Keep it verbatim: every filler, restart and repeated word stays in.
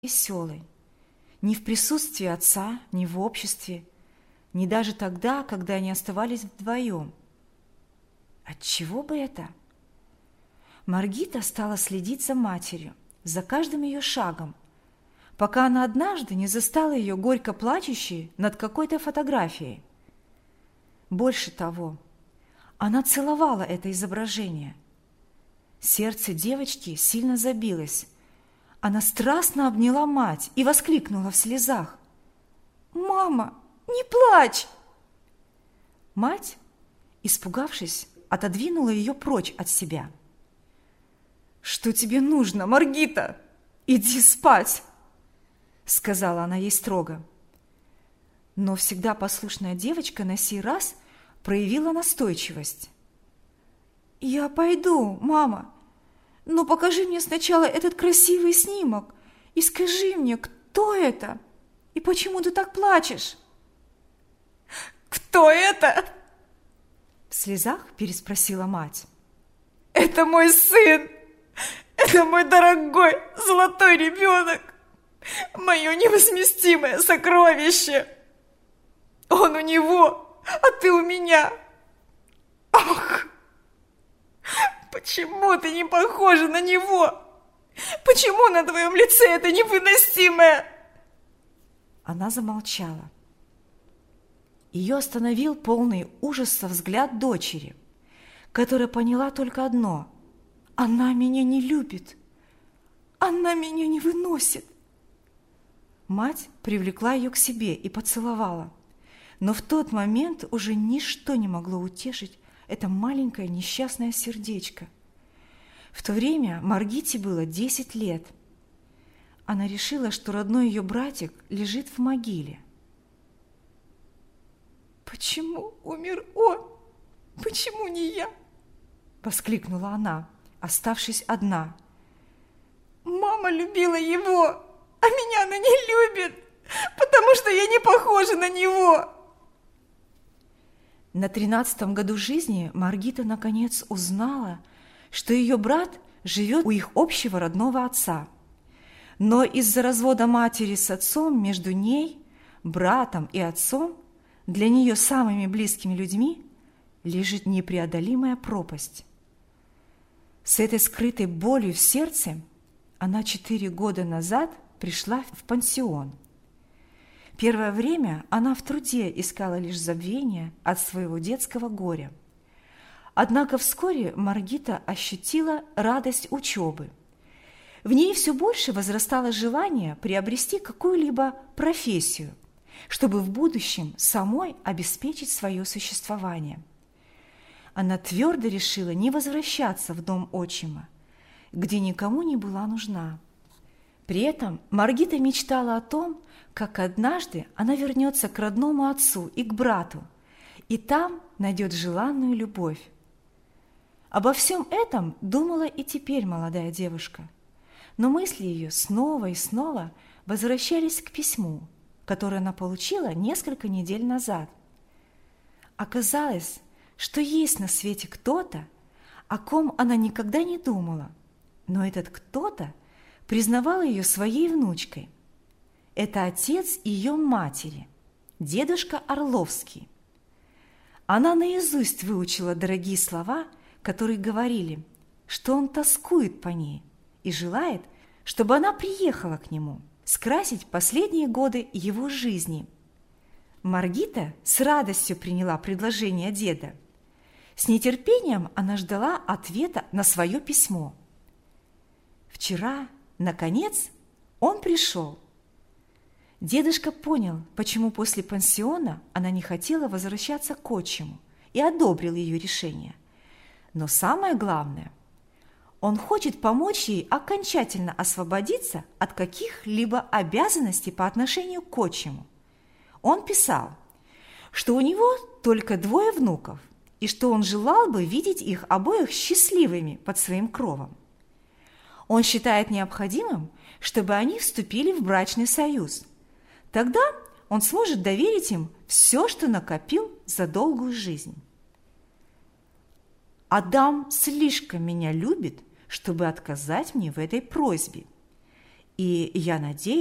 веселой. Ни в присутствии отца, ни в обществе, ни даже тогда, когда они оставались вдвоем. Отчего бы это? Маргита стала следить за матерью, за каждым ее шагом, пока она однажды не застала ее горько плачущей над какой-то фотографией. Больше того, она целовала это изображение. Сердце девочки сильно забилось. Она страстно обняла мать и воскликнула в слезах: «Мама, не плачь!» Мать, испугавшись, отодвинула ее прочь от себя. «Что тебе нужно, Маргита? Иди спать!» — сказала она ей строго. Но всегда послушная девочка на сей раз проявила настойчивость. «Я пойду, мама, но покажи мне сначала этот красивый снимок и скажи мне, кто это и почему ты так плачешь?» «Кто это?» — в слезах переспросила мать. «Это мой сын! Это мой дорогой золотой ребенок! Мое невозместимое сокровище! Он у него, а ты у меня! Ах! Почему ты не похожа на него? Почему на твоем лице это невыносимое?» Она замолчала. Ее остановил полный ужаса взгляд дочери, которая поняла только одно: она меня не любит, она меня не выносит. Мать привлекла ее к себе и поцеловала, но в тот момент уже ничто не могло утешить это маленькое несчастное сердечко. В то время Маргите было десять лет. Она решила, что родной ее братик лежит в могиле. «Почему умер он? Почему не я?» — воскликнула она, оставшись одна. «Мама любила его, а меня она не любит, потому что я не похожа на него!» На тринадцатом году жизни Маргита наконец узнала, что ее брат живет у их общего родного отца. Но из-за развода матери с отцом между ней, братом и отцом, для нее самыми близкими людьми, лежит непреодолимая пропасть. С этой скрытой болью в сердце она четыре года назад пришла в пансион. Первое время она в труде искала лишь забвения от своего детского горя. Однако вскоре Маргита ощутила радость учебы. В ней все больше возрастало желание приобрести какую-либо профессию, чтобы в будущем самой обеспечить свое существование. Она твердо решила не возвращаться в дом отчима, где никому не была нужна. При этом Маргита мечтала о том, как однажды она вернется к родному отцу и к брату, и там найдет желанную любовь. Обо всем этом думала и теперь молодая девушка, но мысли ее снова и снова возвращались к письму, которое она получила несколько недель назад. Оказалось, что есть на свете кто-то, о ком она никогда не думала, но этот кто-то признавал ее своей внучкой. Это отец ее матери, дедушка Орловский. Она наизусть выучила дорогие слова, которые говорили, что он тоскует по ней и желает, чтобы она приехала к нему, скрасить последние годы его жизни. Маргита с радостью приняла предложение деда. С нетерпением она ждала ответа на свое письмо. Вчера, наконец, он пришел. Дедушка понял, почему после пансиона она не хотела возвращаться к отчиму, и одобрил ее решение. Но самое главное, он хочет помочь ей окончательно освободиться от каких-либо обязанностей по отношению к отчиму. Он писал, что у него только двое внуков, и что он желал бы видеть их обоих счастливыми под своим кровом. Он считает необходимым, чтобы они вступили в брачный союз. Тогда он сможет доверить им все, что накопил за долгую жизнь. «Адам слишком меня любит, чтобы отказать мне в этой просьбе, И я надеюсь,